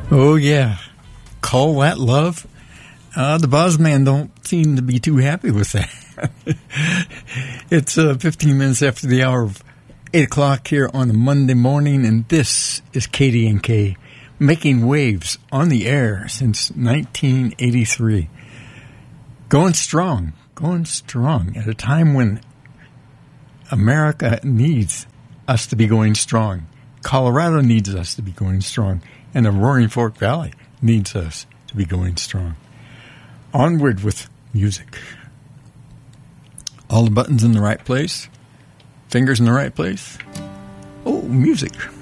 Oh, yeah. Call that love? The Buzzman don't seem to be too happy with that. It's 15 minutes after the hour of 8 o'clock here on a Monday morning, and this is KDNK, making waves on the air since 1983. Going strong at a time when America needs us to be going strong. Colorado needs us to be going strong, and the Roaring Fork Valley needs us to be going strong. Onward with music. All the buttons in the right place. Fingers in the right place. Oh, music.